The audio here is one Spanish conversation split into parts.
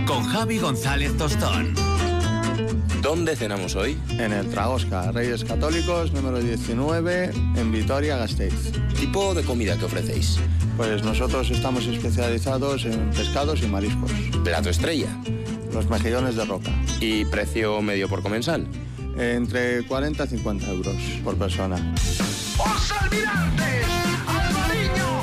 con Javi González Tostón. ¿Dónde cenamos hoy? En el Tragosca, Reyes Católicos, número 19, en Vitoria-Gasteiz. ¿Tipo de comida que ofrecéis? Pues nosotros estamos especializados en pescados y mariscos. ¿Plato estrella? Los mejillones de roca. ¿Y precio medio por comensal? Entre 40 y 50 euros por persona. ¡Os almirantes! ¡Alvariño!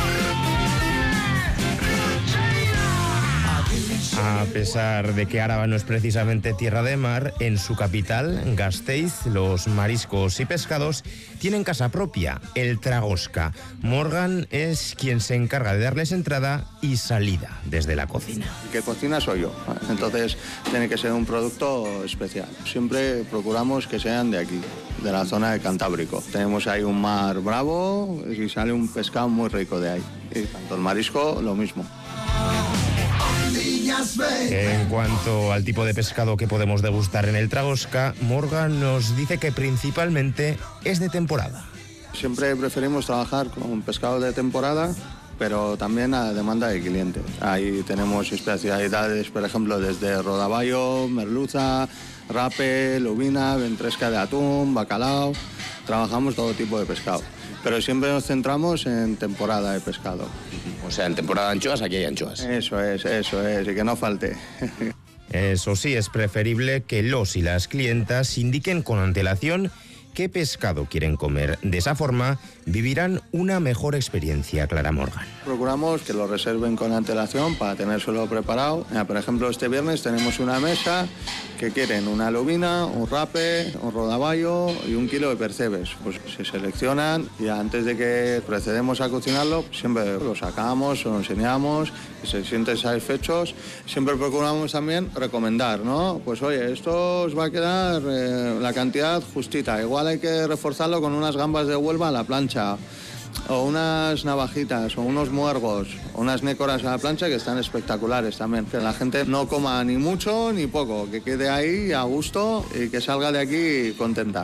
A pesar de que Áraba no es precisamente tierra de mar, en su capital, Gasteiz, los mariscos y pescados tienen casa propia, el Tragosca. Morgan es quien se encarga de darles entrada y salida desde la cocina. El que cocina soy yo, entonces tiene que ser un producto especial. Siempre procuramos que sean de aquí, de la zona de Cantábrico. Tenemos ahí un mar bravo y sale un pescado muy rico de ahí. Y tanto el marisco, lo mismo. En cuanto al tipo de pescado que podemos degustar en el Tragosca, Morgan nos dice que principalmente es de temporada. Siempre preferimos trabajar con pescado de temporada, pero también a demanda de cliente. Ahí tenemos especialidades, por ejemplo, desde rodaballo, merluza, rape, lubina, ventresca de atún, bacalao. Trabajamos todo tipo de pescado, pero siempre nos centramos en temporada de pescado. O sea, en temporada de anchoas, aquí hay anchoas. Eso es, y que no falte. Eso sí, es preferible que los y las clientas indiquen con antelación qué pescado quieren comer. De esa forma, vivirán una mejor experiencia, Clara Morgan. Procuramos que lo reserven con antelación para tenérselo preparado. Por ejemplo, este viernes tenemos una mesa que quieren una lubina, un rape, un rodaballo y 1 kilo de percebes. Pues se seleccionan y antes de que procedemos a cocinarlo, siempre lo sacamos, lo enseñamos y se sienten satisfechos. Siempre procuramos también recomendar, ¿no? Pues oye, esto os va a quedar la cantidad justita. Igual hay que reforzarlo con unas gambas de Huelva a la plancha, o unas navajitas, o unos muergos, o unas nécoras a la plancha que están espectaculares también. Que la gente no coma ni mucho ni poco, que quede ahí a gusto y que salga de aquí contenta.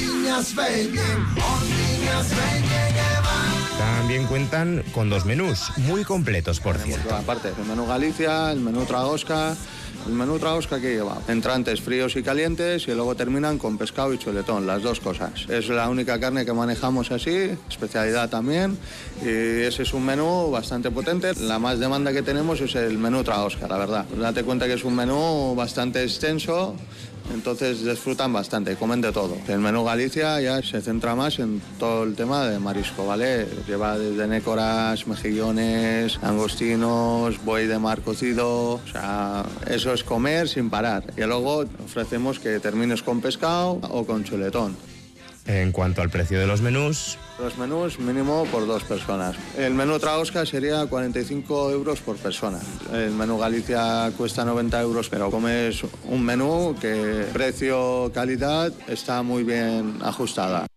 También cuentan con 2 menús, muy completos, por cierto. Aparte, el menú Galicia, el menú Tragosca. El menú Tragosca que lleva entrantes fríos y calientes y luego terminan con pescado y chuletón, las dos cosas. Es la única carne que manejamos así, especialidad también, y ese es un menú bastante potente. La más demanda que tenemos es el menú Tragosca, la verdad. Date cuenta que es un menú bastante extenso, entonces disfrutan bastante, comen de todo. El menú Galicia ya se centra más en todo el tema de marisco, ¿vale? Lleva desde nécoras, mejillones, langostinos, buey de mar cocido, o sea, eso es comer sin parar. Y luego ofrecemos que termines con pescado o con chuletón. En cuanto al precio de los menús... Los menús mínimo por 2 personas. El menú Tragosca sería 45 euros por persona. El menú Galicia cuesta 90 euros, pero comes un menú que precio-calidad está muy bien ajustada.